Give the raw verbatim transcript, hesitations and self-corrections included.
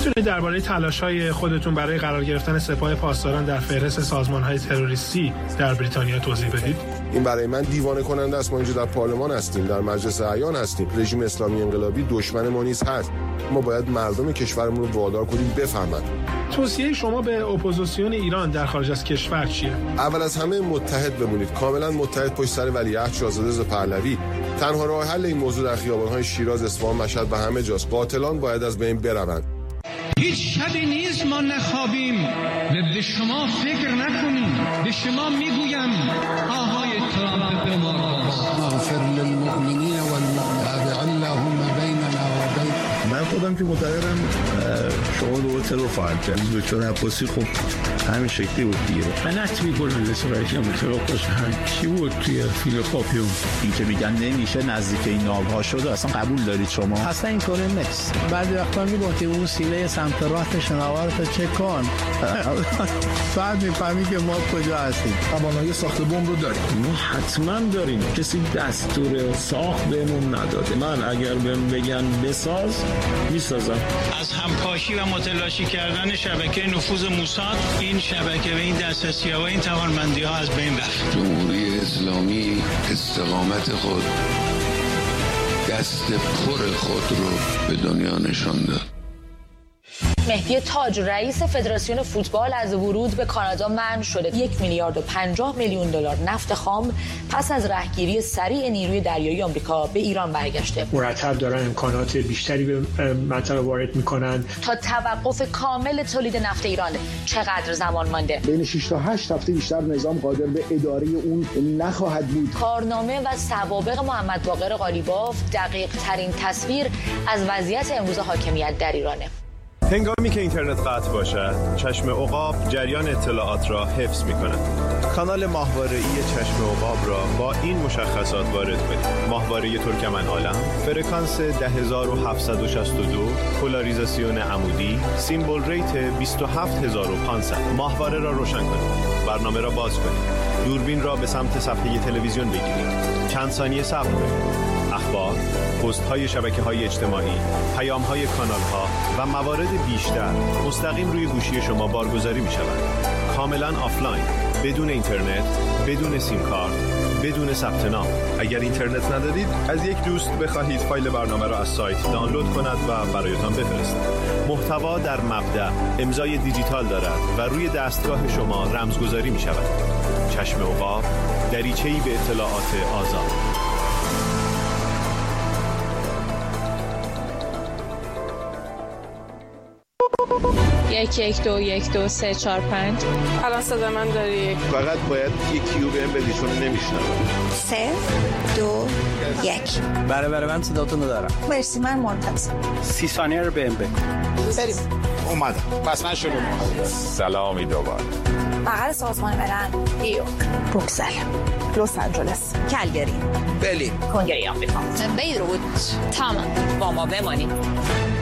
میتونید درباره تلاش‌های خودتون برای قرار گرفتن سپاه پاسداران در فهرست سازمان‌های تروریستی در بریتانیا توضیح بدید؟ این برای من دیوانه کننده است. ما اینجا در پارلمان هستیم، در مجلس اعیان هستیم. رژیم اسلامی انقلابی دشمن ما نیز هست. ما باید مردم کشورمون رو وادار کنیم بفهمند. توصیه شما به اپوزیسیون ایران در خارج از کشور چیه؟ اول از همه متحد بمونید، کاملا متحد پشت سر ولیعهد شاهزاده رضا پهلوی. تنها راه حل این موضوع در خیابان‌های شیراز، اصفهان، مشهد و همه جاست. قاتلان باید از بین بروند. هیچ شبی نیست ما نخوابیم و به شما فکر نکنیم. به شما میگویم آهای ترامپ به ما اغفر للمؤمنین والمؤمنات اللهم بیننا و بین. من خودم که معتقدم شما دو ترور فعال کردید. دکتر عباسی خب همین شکلی بود دیگه. من حتی میگم رئیس مطلق خوشم چی بود توی فیلم پاپیون. این که میگن نمیشه نزدیک این نابها شده اصلا قبول دارید شما؟ اصلا این کار نیست. بعضی وقتا میگم که اون سیله سمت راست شناور رو چک کن. بعد میفهمی که ما کجا هستیم. توانایی ساخت بمب رو داریم. ما حتما داریم. کسی دستور ساخت بهمون نداده. من اگر بهم بگن بساز میسازم. از همپاشی و متلاشی کردن شبکه نفوذ موساد این شبکه و این دسترسی‌ها و این توانمندی‌ها از بین رفت. جمهوری اسلامی استقامت خود، دست پر خود رو به دنیا نشان داد. مهدی تاج رئیس فدراسیون فوتبال از ورود به کانادا منع شده. یک میلیارد و پنجاه میلیون دلار نفت خام پس از رهگیری سریع نیروی دریایی آمریکا به ایران برگشته. مرتب دارن امکانات بیشتری به منطقه وارد میکنن. تا توقف کامل تولید نفت ایران چقدر زمان مانده؟ بین شش تا هشت هفته بیشتر نظام قادر به اداره اون نخواهد بود. کارنامه و سوابق محمد باقر قالیباف دقیق ترین تصویر از وضعیت امروز حاکمیت در ایرانه. هنگامی که اینترنت قطع باشد، چشم عقاب جریان اطلاعات را حفظ می‌کند. کانال ماهواره‌ای چشم عقاب را با این مشخصات وارد کنید: ماهواره ترکمن عالم، فرکانس ده هزار و هفتصد و شصت و دو، پولاریزاسیون عمودی، سیمبل ریت بیست و هفت هزار و پانصد. ماهواره را روشن کنید. برنامه را باز کنید. دوربین را به سمت صفحه تلویزیون بگیرید. چند ثانیه صبر کنید. اخبار، پست‌های شبکه‌های اجتماعی، پیام‌های کانال‌ها و موارد بیشتر مستقیم روی گوشی شما بارگذاری می‌شوند. کاملاً آفلاین، بدون اینترنت، بدون سیم کارت، بدون ثبت نام. اگر اینترنت ندارید، از یک دوست بخواهید فایل برنامه را از سایت دانلود کند و برایتان بفرستد. محتوا در مبدأ امضای دیجیتال دارد و روی دستگاه شما رمزگذاری می‌شود. چشم عقاب، دریچه‌ای به اطلاعات آزاد. یک یک دو یک دو سه چهار پنج. الان صدا من داری؟ فقط باید یک کیو بهم بدی چون نمیشنوم. سه دو یک. بله بله من صداتون رو دارم. مرسی من منتظر. سی ثانیه رو بهم بگو. بریم. اومدم. پس من شروع می‌کنم. سلامی دوباره. بغل سازمان ملل، نیویورک، بروکسل، لس آنجلس، کلگری، برلین، کنگره آمریکا، بیروت، تمام. با ما بمانید.